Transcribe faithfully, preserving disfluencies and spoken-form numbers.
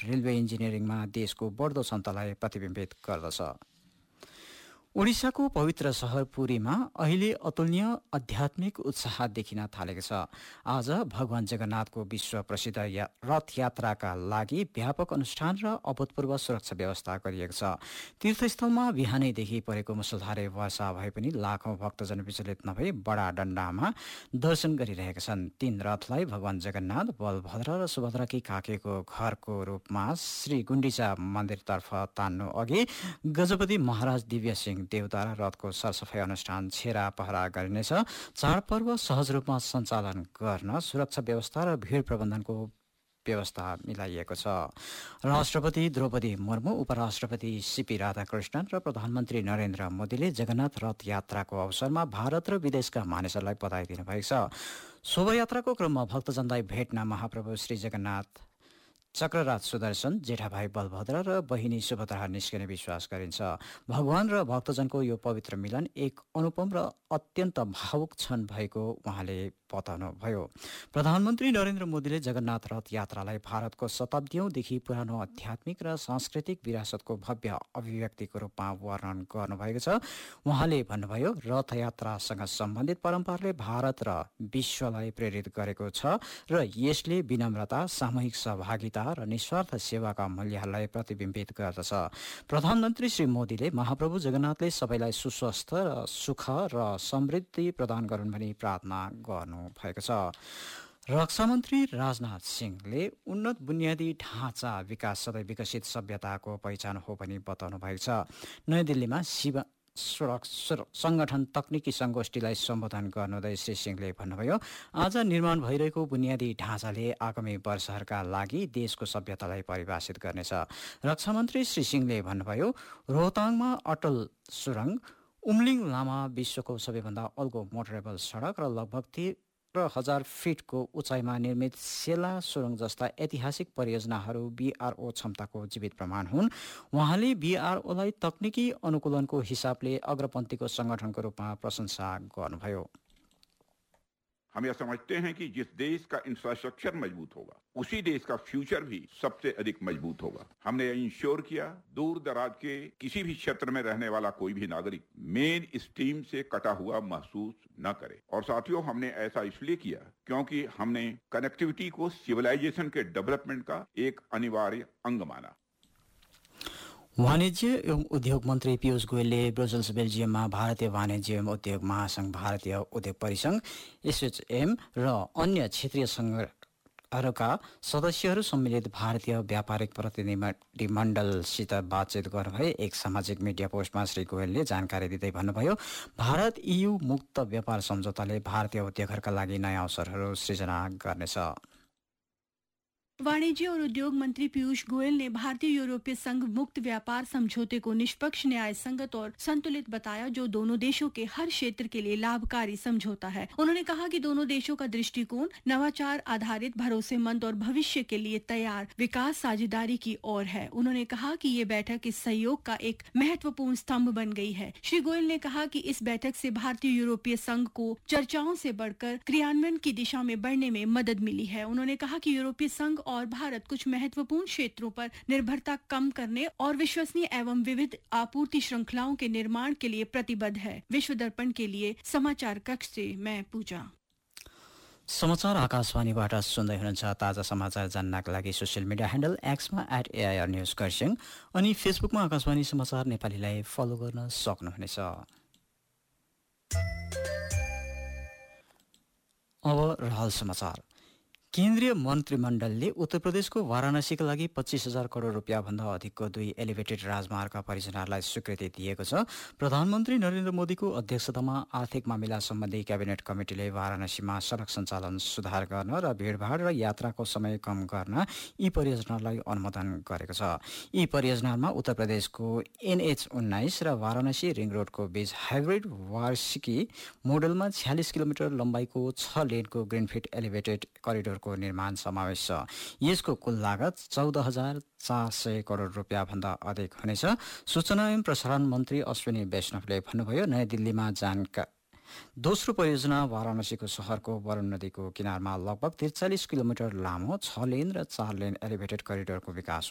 Railway इन्जिनियरिङमा देशको बढ्दो क्षमतालाई प्रतिबिम्बित गर्दछ। ओडिसाको पवित्र शहर पुरीमा अहिले अतुलनीय आध्यात्मिक उत्साह देखिन थालेको छ। आज भगवान जगन्नाथको विश्व प्रसिद्ध या, रथ यात्राका लागि व्यापक अनुष्ठान र अभूतपूर्व सुरक्षा व्यवस्था गरिएको छ। तीर्थस्थलमा बिहानैदेखि परेको मुसलधारे वर्षा भए पनि लाखौं भक्तजन विचलित नभई बडा डण्डामा दर्शन गरिरहेका छन्। तीन रथलाई भगवान जगन्नाथ, बलभद्र र सुभद्राकी काकीको घरको रूपमा श्री गुण्डिचा मन्दिरतर्फ तान्नु अघि गजपति महाराज दिव्य सिंह देवद्वारा रथको सरसफाई अनुष्ठान छेरा पहरा गरिनेछ। चाडपर्व सहज रूपमा सञ्चालन गर्न सुरक्षा व्यवस्था र भीड़ प्रबन्धनको व्यवस्था मिलाइएको छ। राष्ट्रपति द्रौपदी मुर्मू, उपराष्ट्रपति सीपी राधाकृष्णन र प्रधानमन्त्री नरेन्द्र मोदीले जगन्नाथ रथ यात्राको अवसरमा भारत र विदेशका मानिसहरूलाई बधाई दिनुभएको छ। शोभायात्राको क्रममा भक्तजनलाई भेट्न महाप्रभु श्री जगन्नाथ, चक्रराज सुदर्शन, जेठा भाइ बलभद्र र बहिनी सुभद्रा निस्कने विश्वास गरिन्छ। भगवान र भक्तजनको यो पवित्र मिलन एक अनुपम र अत्यन्त भावुक क्षण भएको उहाँले बताउनुभयो। प्रधानमन्त्री नरेन्द्र मोदीले जगन्नाथ रथ यात्रालाई भारतको शताब्दीौंदेखि पुरानो आध्यात्मिक र सांस्कृतिक विरासतको भव्य अभिव्यक्तिको रूपमा वर्णन गर्नुभएको छ। उहाँले भन्नुभयो, रथ यात्रासँग सम्बन्धित परम्पराले भारत र विश्वलाई प्रेरित गरेको छ र यसले विनम्रता, सामूहिक सहभागिता र निस्वार्थ सेवाका मूल्यहरूलाई प्रतिबिम्बित गर्दछ। प्रधानमन्त्री श्री मोदीले महाप्रभु जगन्नाथले सबैलाई सुस्वस्थ र सुख र समृद्धि प्रदान गरून् भनी प्रार्थना गर्नु भएको छ। रक्षा मन्त्री राजनाथ सिंहले उन्नत बुनियादी ढाँचा विकास सधैँ विकसित सभ्यताको पहिचान हो भनी बताउनु भएको छ। नयाँ दिल्लीमा शिव सडक संगठन तकनिकी संगोष्ठीलाई सम्बोधन गर्नुहुँदै श्री सिंहले भन्नुभयो, आज निर्माण भइरहेको बुनियादी ढाँचाले आगामी वर्षहरूका लागि देशको सभ्यतालाई परिभाषित गर्नेछ। रक्षा मन्त्री श्री सिंहले भन्नुभयो, रोहताङमा अटल सुरंग, उम्लिङ लामा विश्वको सबैभन्दा अल्गो मोटरेबल सडक र लगभग तेह्र हजार फिटको उचाइमा निर्मित सेला सुरंग जस्ता ऐतिहासिक परियोजनाहरू बीआरओ क्षमताको जीवित प्रमाण हुन्। उहाँले बीआरओलाई तकनिकी अनुकूलनको हिसाबले अग्रपन्थीको संगठनको रूपमा प्रशंसा गर्नुभयो। हम यह समझते हैं कि जिस देश का इंफ्रास्ट्रक्चर मजबूत होगा उसी देश का फ्यूचर भी सबसे अधिक मजबूत होगा। हमने इंश्योर किया दूर दराज के किसी भी क्षेत्र में रहने वाला कोई भी नागरिक मेन स्ट्रीम से कटा हुआ महसूस न करे। और साथियों, हमने ऐसा इसलिए किया क्योंकि हमने कनेक्टिविटी को सिविलाइजेशन के डेवलपमेंट का एक अनिवार्य अंग माना। वाणिज्य एवं उद्योग मन्त्री पीयूष गोयलले ब्रसेल्स बेल्जियममा भारतीय वाणिज्य एवं उद्योग महासंघ, भारतीय उद्योग परिसंघ एसएचएम र अन्य क्षेत्रीय संघहरूका सदस्यहरू सम्मिलित भारतीय व्यापारिक प्रतिनिधिमण्डलसित बातचित गर्नुभयो। एक सामाजिक मिडिया पोस्टमा श्री गोयलले जानकारी दिँदै भन्नुभयो, भारत ईयू मुक्त व्यापार सम्झौताले भारतीय उद्योगहरूका लागि नयाँ अवसरहरू सृजना गर्नेछ। वाणिज्य और उद्योग मंत्री पीयूष गोयल ने भारतीय यूरोपीय संघ मुक्त व्यापार समझौते को निष्पक्ष, न्याय संगत और संतुलित बताया, जो दोनों देशों के हर क्षेत्र के लिए लाभकारी समझौता है। उन्होंने कहा कि दोनों देशों का दृष्टिकोण नवाचार आधारित, भरोसेमंद और भविष्य के लिए तैयार विकास साझेदारी की ओर है। उन्होंने कहा कि ये बैठक इस सहयोग का एक महत्वपूर्ण स्तंभ बन गई है। श्री गोयल ने कहा कि इस बैठक से भारतीय यूरोपीय संघ को चर्चाओं से बढ़कर क्रियान्वयन की दिशा में बढ़ने में मदद मिली है। उन्होंने कहा कि यूरोपीय संघ और भारत कुछ महत्वपूर्ण क्षेत्रों पर निर्भरता कम करने और विश्वसनीय एवं विविध आपूर्ति श्रृंखलाओं के निर्माण के लिए प्रतिबद्ध है। विश्व दर्पण के लिए समाचार कक्ष से मैं पूजा। समाचार आकाशवाणीबाट सुन्दै हुनुहुन्छ। ताजा समाचार जान्नका लागि social media handle एक्समा at AIR news Kurseong अनि फेसबुकमा आकाशवाणी समाचार नेपालीलाई फलो गर्न सक्नुहुनेछ। अब रहल समाचार। केन्द्रीय मन्त्रीमण्डलले उत्तर प्रदेशको वाराणसीका लागि पच्चीस हजार करोड रुपियाँ भन्दा अधिकको दुई एलिभेटेड राजमार्ग परियोजनाहरूलाई स्वीकृति दिएको छ। प्रधानमन्त्री नरेन्द्र मोदीको अध्यक्षतामा आर्थिक मामिला सम्बन्धी क्याबिनेट कमिटिले वाराणसीमा सडक सञ्चालन सुधार गर्न र भीड़भाड़ र यात्राको समय कम गर्न यी परियोजनालाई अनुमोदन गरेको छ। यी परियोजनामा उत्तर प्रदेशको एनएच उन्नाइस र वाराणसी रिङ रोडको बीच हाइब्रिड वार्षिकी मोडलमा छ्यालिस किलोमिटर लम्बाइको छ लेनको ग्रिनफिल्ड एलिभेटेड करिडोर को निर्माण समावेश छ। यसको कुल लागत चौध हजार चार सय करोड रुपियाँ भन्दा अधिक हुनेछ। सूचना एवं प्रसारण मन्त्री अश्विनी वैष्णवले भन्नुभयो, नयाँ दिल्लीमा जानका दोस्रो परियोजना वाराणसीको शहरको वरुण नदीको किनारमा लगभग त्रिचालिस किलोमिटर लामो छ लेन र चार लेन एलिभेटेड करिडोरको विकास